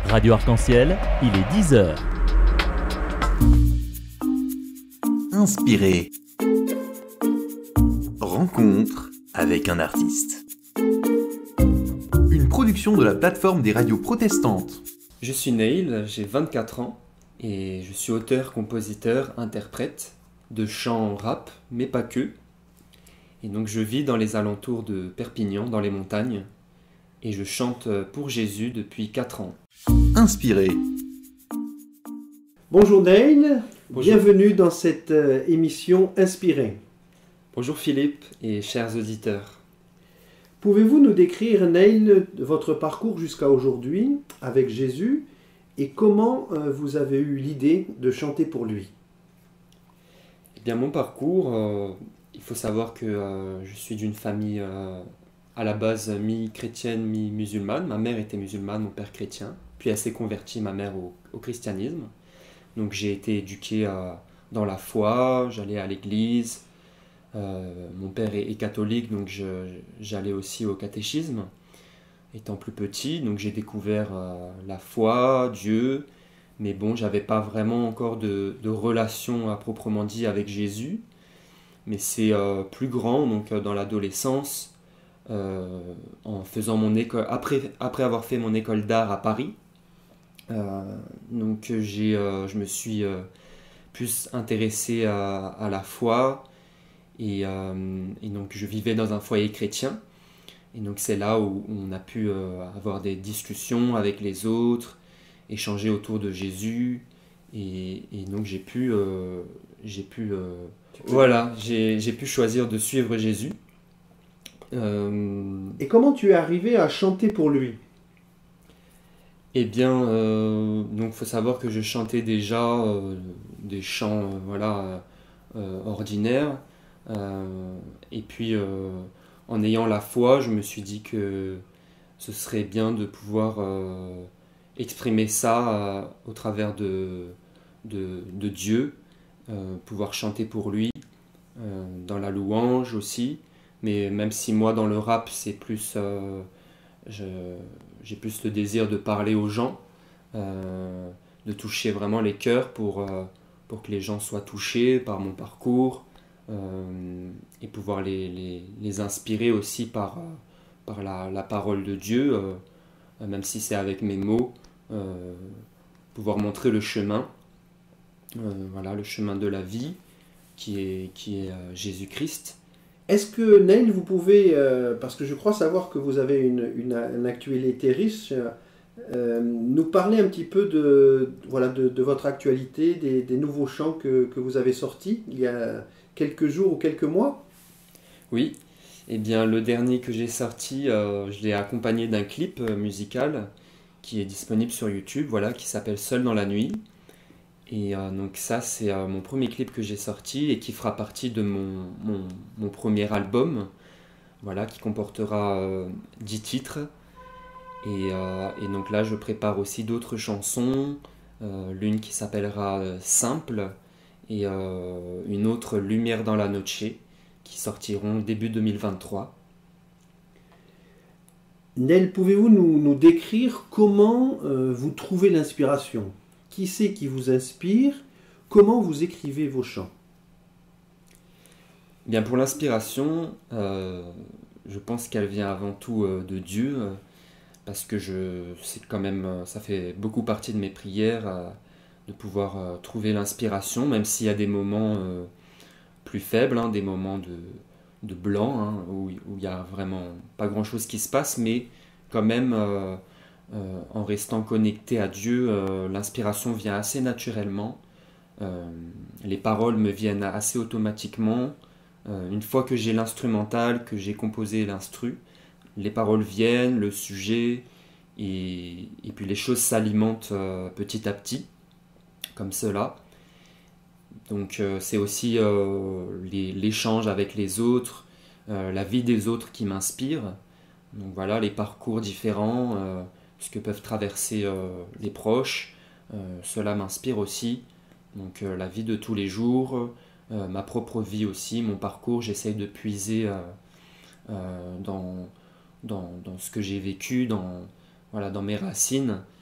Radio Arc-en-Ciel, il est 10h. Inspiré. Rencontre avec un artiste. Une production de la plateforme des radios protestantes. Je suis Neil, j'ai 24 ans et je suis auteur, compositeur, interprète de chants rap, mais pas que. Et donc je vis dans les alentours de Perpignan, dans les montagnes, et je chante pour Jésus depuis 4 ans. Inspiré. Bonjour Neil, Bonjour. bienvenue dans cette émission Inspiré. Bonjour Philippe et chers auditeurs. Pouvez-vous nous décrire, Neil, votre parcours jusqu'à aujourd'hui avec Jésus et comment vous avez eu l'idée de chanter pour lui? Eh bien mon parcours, il faut savoir que je suis d'une famille à la base mi-chrétienne, mi-musulmane. Ma mère était musulmane, mon père chrétien. Puis elle s'est convertie, ma mère, au christianisme. Donc j'ai été éduqué dans la foi, j'allais à l'église. Mon père est catholique, donc j'allais aussi au catéchisme, étant plus petit. Donc j'ai découvert la foi, Dieu, mais bon, j'avais pas vraiment encore de relation à proprement dit avec Jésus. Mais c'est plus grand, donc dans l'adolescence, en faisant mon école, après avoir fait mon école d'art à Paris, donc je me suis plus intéressé à la foi. Et donc je vivais dans un foyer chrétien, et donc c'est là où on a pu avoir des discussions avec les autres, échanger autour de Jésus, et donc j'ai pu choisir de suivre Jésus. Et comment tu es arrivé à chanter pour lui? Eh bien, donc faut savoir que je chantais déjà des chants ordinaires. Et puis en ayant la foi, je me suis dit que ce serait bien de pouvoir exprimer ça au travers de Dieu, pouvoir chanter pour lui, dans la louange aussi. Mais même si moi dans le rap c'est plus j'ai plus le désir de parler aux gens, de toucher vraiment les cœurs pour que les gens soient touchés par mon parcours. Et pouvoir les inspirer aussi par la parole de Dieu, même si c'est avec mes mots, pouvoir montrer le chemin, le chemin de la vie qui est Jésus-Christ. Est-ce que, Neil, vous pouvez, parce que je crois savoir que vous avez une actualité riche, nous parler un petit peu de votre actualité, des nouveaux chants que vous avez sortis il y a quelques jours ou quelques mois? Oui, eh bien le dernier que j'ai sorti, je l'ai accompagné d'un clip musical qui est disponible sur YouTube, qui s'appelle Seul dans la nuit. Et donc ça c'est mon premier clip que j'ai sorti et qui fera partie de mon premier album, qui comportera 10 titres. Et donc là je prépare aussi d'autres chansons, l'une qui s'appellera Simple, et une autre Lumière dans la Noche, qui sortiront début 2023. Neil, pouvez-vous nous décrire comment vous trouvez l'inspiration? Qui c'est qui vous inspire? Comment vous écrivez vos chants? Bien, pour l'inspiration, je pense qu'elle vient avant tout de Dieu, parce que c'est quand même, ça fait beaucoup partie de mes prières, de pouvoir trouver l'inspiration, même s'il y a des moments plus faibles, des moments de blanc, où il n'y a vraiment pas grand-chose qui se passe, mais quand même, en restant connecté à Dieu, l'inspiration vient assez naturellement. Les paroles me viennent assez automatiquement. Une fois que j'ai l'instrumental, que j'ai composé l'instru, les paroles viennent, le sujet, et puis les choses s'alimentent petit à petit, comme cela. Donc c'est aussi l'échange avec les autres, la vie des autres qui m'inspire. Donc les parcours différents, ce que peuvent traverser les proches, cela m'inspire aussi. Donc la vie de tous les jours, ma propre vie aussi, mon parcours, j'essaye de puiser dans ce que j'ai vécu, dans mes racines,